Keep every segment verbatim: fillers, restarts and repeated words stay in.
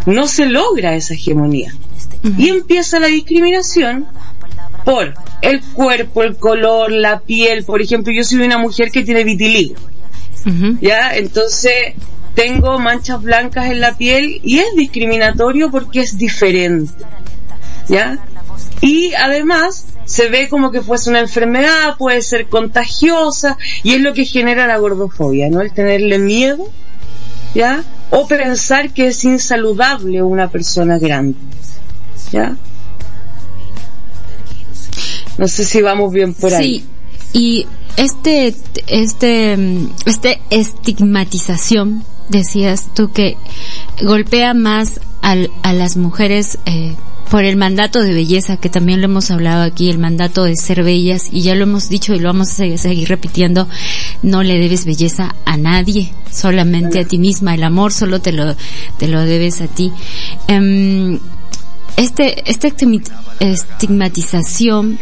no se logra esa hegemonía. Uh-huh. Y empieza la discriminación por el cuerpo, el color, la piel. Por ejemplo, yo soy una mujer que tiene vitiligo. Uh-huh. ¿Ya? Entonces tengo manchas blancas en la piel y es discriminatorio porque es diferente. ¿Ya? Y además se ve como que fuese una enfermedad, puede ser contagiosa, y es lo que genera la gordofobia, ¿no? El tenerle miedo, ¿ya? O pensar que es insaludable una persona grande, ¿ya? No sé si vamos bien por ahí. Sí, y este, este, este estigmatización, decías tú, que golpea más al, a las mujeres, eh, por el mandato de belleza, que también lo hemos hablado aquí, el mandato de ser bellas, y ya lo hemos dicho y lo vamos a seguir repitiendo: no le debes belleza a nadie, solamente a ti misma. El amor solo te lo, te lo debes a ti. Um, este, esta estigmatización,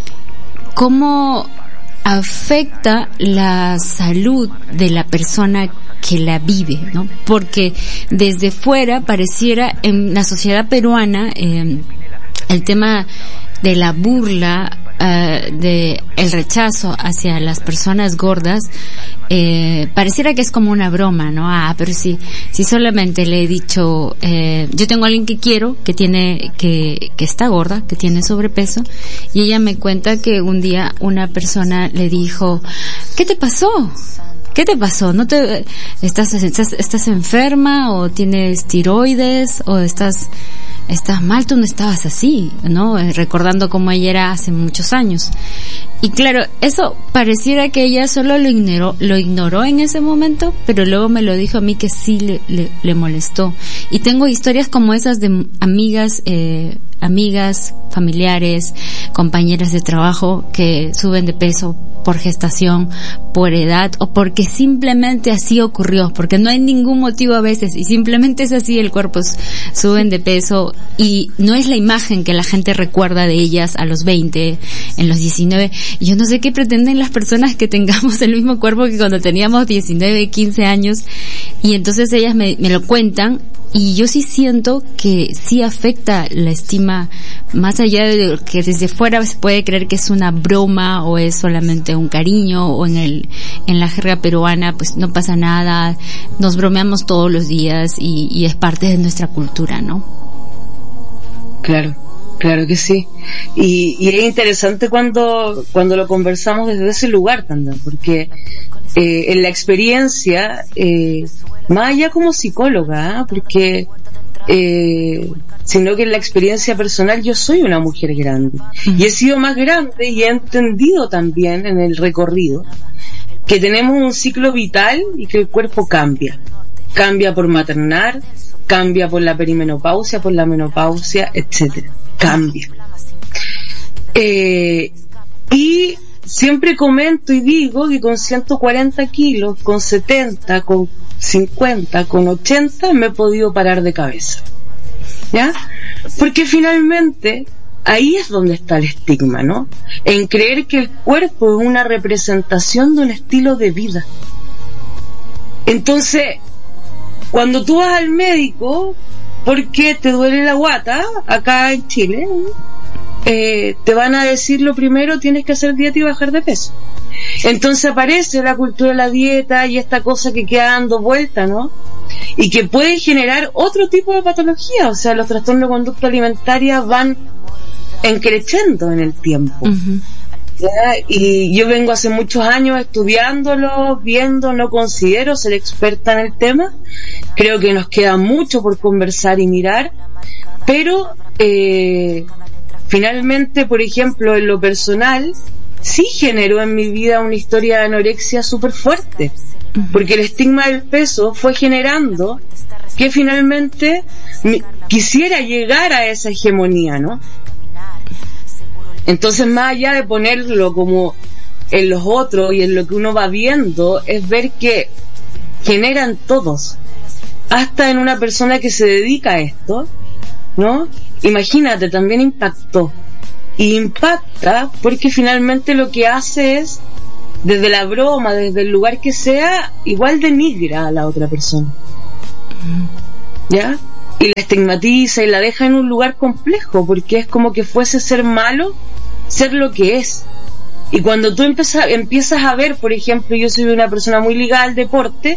¿cómo afecta la salud de la persona que la vive, ¿no? Porque desde fuera pareciera, en la sociedad peruana, eh, el tema de la burla, uh, de el rechazo hacia las personas gordas, eh, pareciera que es como una broma, ¿no? Ah, pero si, si solamente le he dicho, eh, yo tengo a alguien que quiero, que tiene, que, que está gorda, que tiene sobrepeso, y ella me cuenta que un día una persona le dijo: ¿qué te pasó? ¿Qué te pasó? ¿No te estás estás estás enferma, o tienes tiroides, o estás estás mal? Tú no estabas así, ¿no? Eh, recordando cómo ella era hace muchos años. Y claro, eso pareciera que ella solo lo ignoró, lo ignoró en ese momento, pero luego me lo dijo a mí que sí le le, le molestó. Y tengo historias como esas de amigas eh amigas, familiares, compañeras de trabajo que suben de peso por gestación, por edad, o porque simplemente así ocurrió, porque no hay ningún motivo a veces, y simplemente es así, el cuerpo suben de peso, y no es la imagen que la gente recuerda de ellas a los veinte, en los diecinueve. Y yo no sé qué pretenden las personas que tengamos el mismo cuerpo que cuando teníamos diecinueve, quince años, y entonces ellas me, me lo cuentan. Y yo sí siento que sí afecta la estima, más allá de que desde fuera se puede creer que es una broma o es solamente un cariño, o en el en la jerga peruana pues no pasa nada, nos bromeamos todos los días, y, y es parte de nuestra cultura, ¿no? Claro, claro que sí. Y, y es interesante cuando cuando lo conversamos desde ese lugar también, porque eh, en la experiencia, eh, más allá como psicóloga, ¿eh? porque eh, sino que en la experiencia personal yo soy una mujer grande, uh-huh. y he sido más grande, y he entendido también en el recorrido que tenemos un ciclo vital y que el cuerpo cambia cambia por maternar, cambia por la perimenopausia, por la menopausia, etcétera, cambia. Eh, y siempre comento y digo que con ciento cuarenta kilos, con setenta, con cincuenta, con ochenta me he podido parar de cabeza, ¿ya? Porque finalmente ahí es donde está el estigma, ¿no? En creer que el cuerpo es una representación de un estilo de vida. Entonces, cuando tú vas al médico porque te duele la guata, acá en Chile, eh, te van a decir lo primero: tienes que hacer dieta y bajar de peso. Entonces aparece la cultura de la dieta y esta cosa que queda dando vuelta, ¿no? Y que puede generar otro tipo de patología. O sea, los trastornos de conducta alimentaria van encreciendo en el tiempo. Uh-huh. ¿Ya? Y yo vengo hace muchos años estudiándolo, viendo, no considero ser experta en el tema. Creo que nos queda mucho por conversar y mirar, pero eh, finalmente, por ejemplo, en lo personal, sí generó en mi vida una historia de anorexia súper fuerte, porque el estigma del peso fue generando que finalmente quisiera llegar a esa hegemonía, ¿no? Entonces, más allá de ponerlo como en los otros y en lo que uno va viendo, es ver que generan todos, hasta en una persona que se dedica a esto, ¿no? Imagínate, también impactó. Y impacta porque finalmente lo que hace es, desde la broma, desde el lugar que sea, igual denigra a la otra persona. ¿Ya? y la estigmatiza y la deja en un lugar complejo, porque es como que fuese ser malo, ser lo que es. Y cuando tú empiezas, empiezas a ver, por ejemplo, yo soy una persona muy ligada al deporte,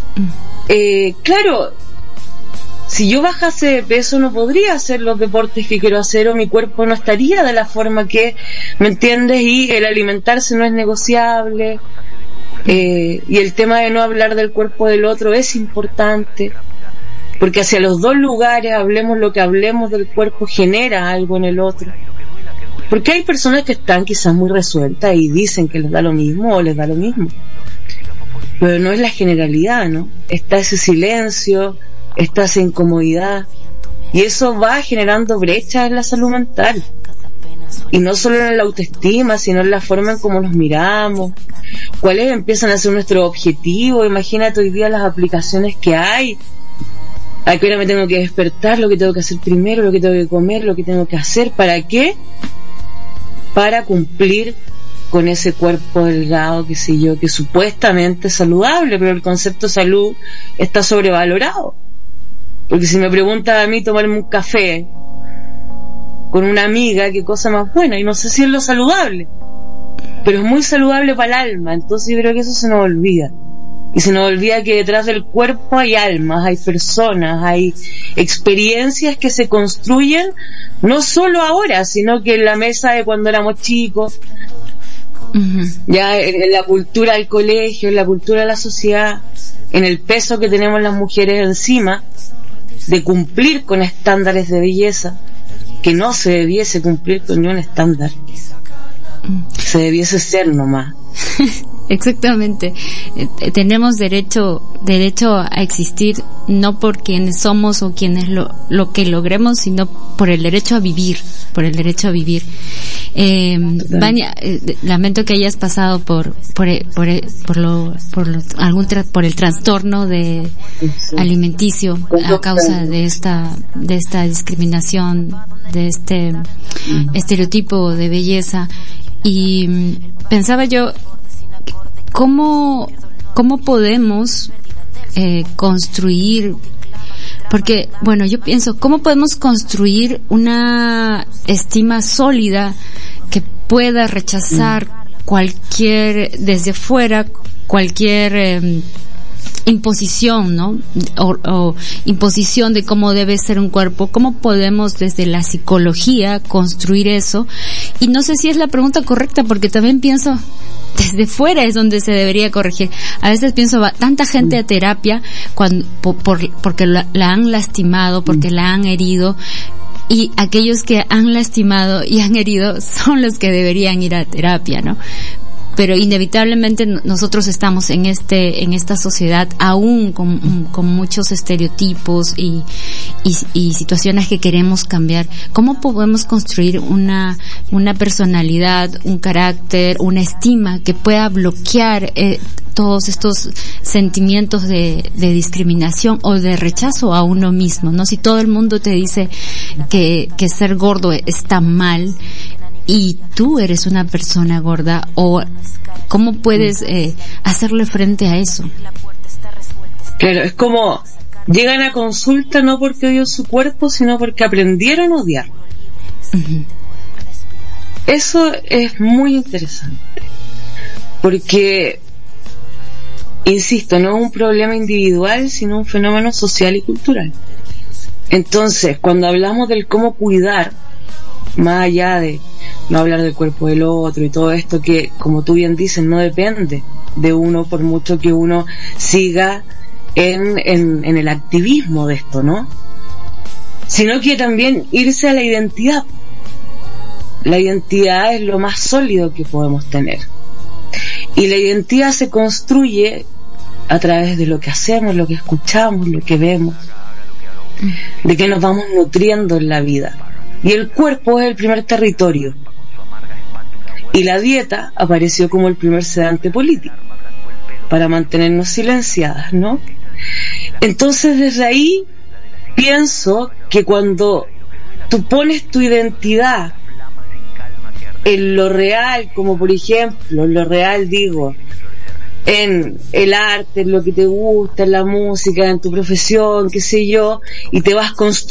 eh, claro, si yo bajase de peso no podría hacer los deportes que quiero hacer, o mi cuerpo no estaría de la forma que, ¿me entiendes? Y el alimentarse no es negociable, eh, y el tema de no hablar del cuerpo del otro es importante, porque hacia los dos lugares, hablemos lo que hablemos del cuerpo, genera algo en el otro. Porque hay personas que están quizás muy resueltas y dicen que les da lo mismo o les da lo mismo, pero no es la generalidad, ¿no? Está ese silencio, está esa incomodidad, y eso va generando brechas en la salud mental, y no solo en la autoestima, sino en la forma en cómo nos miramos, cuáles empiezan a ser nuestros objetivos. Imagínate hoy día las aplicaciones que hay. ¿A qué hora me tengo que despertar? Lo que tengo que hacer primero, lo que tengo que comer, lo que tengo que hacer. ¿Para qué? Para cumplir con ese cuerpo delgado, qué sé yo, que supuestamente es saludable, pero el concepto de salud está sobrevalorado. Porque si me preguntan a mí tomarme un café con una amiga, qué cosa más buena, y no sé si es lo saludable, pero es muy saludable para el alma. Entonces yo creo que eso se nos olvida. Y se nos olvida que detrás del cuerpo hay almas, hay personas, hay experiencias que se construyen no solo ahora, sino que en la mesa de cuando éramos chicos, uh-huh. ya en, en la cultura del colegio, en la cultura de la sociedad, en el peso que tenemos las mujeres encima de cumplir con estándares de belleza que no se debiese cumplir con ni un estándar, se debiese ser nomás. Exactamente. Eh, tenemos derecho derecho a existir no por quienes somos o quienes lo, lo que logremos, sino por el derecho a vivir, por el derecho a vivir. Eh, Vania, eh, lamento que hayas pasado por por por, por lo por lo, algún tra, por el trastorno de alimenticio a causa de esta de esta discriminación, de este estereotipo de belleza. Y pensaba yo, ¿Cómo, cómo podemos eh, construir? Porque, bueno, yo pienso, ¿cómo podemos construir una estima sólida que pueda rechazar cualquier, desde fuera, cualquier eh, imposición, ¿no? O, o imposición de cómo debe ser un cuerpo? ¿Cómo podemos desde la psicología construir eso? Y no sé si es la pregunta correcta, porque también pienso, desde fuera es donde se debería corregir. A veces pienso, va tanta gente a terapia cuando, por, por, porque la, la han lastimado, porque la han herido, y aquellos que han lastimado y han herido son los que deberían ir a terapia, ¿no? Pero inevitablemente nosotros estamos en este en esta sociedad aún con, con muchos estereotipos y, y y situaciones que queremos cambiar. ¿Cómo podemos construir una una personalidad, un carácter, una estima que pueda bloquear eh, todos estos sentimientos de, de discriminación o de rechazo a uno mismo, ¿no? Si todo el mundo te dice que que ser gordo está mal y tú eres una persona gorda, o ¿cómo puedes eh, hacerle frente a eso? Claro, es como llegan a consulta no porque odian su cuerpo, sino porque aprendieron a odiar. Uh-huh. Eso es muy interesante, porque, insisto, no es un problema individual, sino un fenómeno social y cultural. Entonces, cuando hablamos del cómo cuidar, más allá de no hablar del cuerpo del otro y todo esto que, como tú bien dices, no depende de uno, por mucho que uno siga en, en, en el activismo de esto, ¿no? Sino que también irse a la identidad. La identidad es lo más sólido que podemos tener. Y la identidad se construye a través de lo que hacemos, lo que escuchamos, lo que vemos, de que nos vamos nutriendo en la vida. Y el cuerpo es el primer territorio. Y la dieta apareció como el primer sedante político, para mantenernos silenciadas, ¿no? Entonces, desde ahí, pienso que cuando tú pones tu identidad en lo real, como por ejemplo, en lo real digo, en el arte, en lo que te gusta, en la música, en tu profesión, qué sé yo, y te vas construyendo